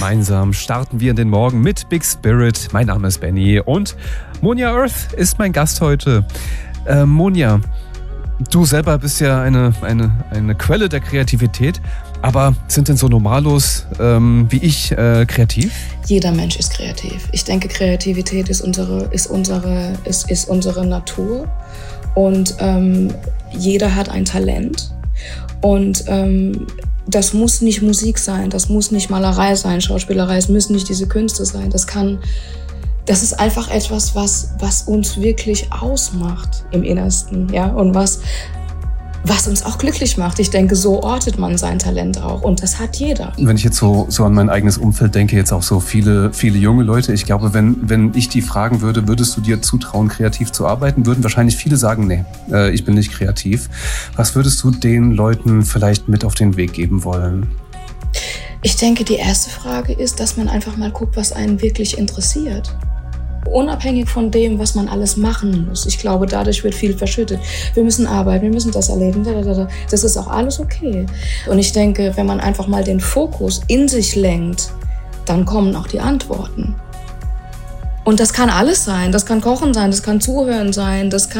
gemeinsam starten wir in den Morgen mit Big Spirit. Mein Name ist Benny und Monia Earth ist mein Gast heute. Monia, du selber bist ja eine Quelle der Kreativität, aber sind denn so Normalos wie ich kreativ? Jeder Mensch ist kreativ. Ich denke, Kreativität ist unsere Natur und jeder hat ein Talent und das muss nicht Musik sein, das muss nicht Malerei sein, Schauspielerei, es müssen nicht diese Künste sein. Das ist einfach etwas, was uns wirklich ausmacht im Innersten, ja, und was uns auch glücklich macht. Ich denke, so ortet man sein Talent auch und das hat jeder. Wenn ich jetzt so an mein eigenes Umfeld denke, jetzt auch so viele junge Leute, ich glaube, wenn ich die fragen würde, würdest du dir zutrauen, kreativ zu arbeiten, würden wahrscheinlich viele sagen, nee, ich bin nicht kreativ. Was würdest du den Leuten vielleicht mit auf den Weg geben wollen? Ich denke, die erste Frage ist, dass man einfach mal guckt, was einen wirklich interessiert. Unabhängig von dem, was man alles machen muss. Ich glaube, dadurch wird viel verschüttet. Wir müssen arbeiten, wir müssen das erleben. Das ist auch alles okay. Und ich denke, wenn man einfach mal den Fokus in sich lenkt, dann kommen auch die Antworten. Und das kann alles sein. Das kann Kochen sein, das kann Zuhören sein, das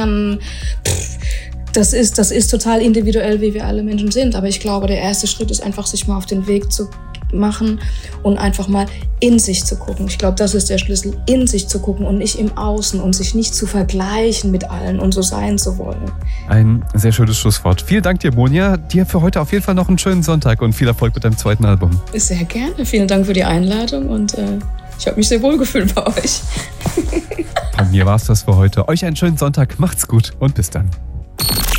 ist total individuell, wie wir alle Menschen sind. Aber ich glaube, der erste Schritt ist einfach, sich mal auf den Weg zu machen und einfach mal in sich zu gucken. Ich glaube, das ist der Schlüssel, in sich zu gucken und nicht im Außen und sich nicht zu vergleichen mit allen und so sein zu wollen. Ein sehr schönes Schlusswort. Vielen Dank dir, Monia. Dir für heute auf jeden Fall noch einen schönen Sonntag und viel Erfolg mit deinem zweiten Album. Sehr gerne. Vielen Dank für die Einladung und ich habe mich sehr wohl gefühlt bei euch. Von mir war es das für heute. Euch einen schönen Sonntag. Macht's gut und bis dann.